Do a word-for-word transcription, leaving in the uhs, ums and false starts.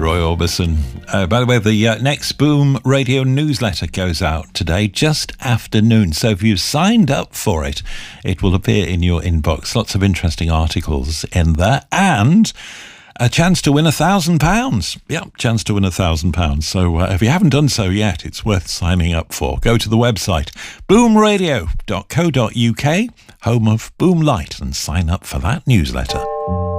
Roy Orbison. Uh, by the way, the uh, next Boom Radio newsletter goes out today, just after noon. So if you've signed up for it, it will appear in your inbox. Lots of interesting articles in there. And a chance to win a thousand pounds. Yeah, chance to win a thousand pounds. So uh, if you haven't done so yet, it's worth signing up for. Go to the website, boom radio dot co dot uk, home of Boom Light, and sign up for that newsletter.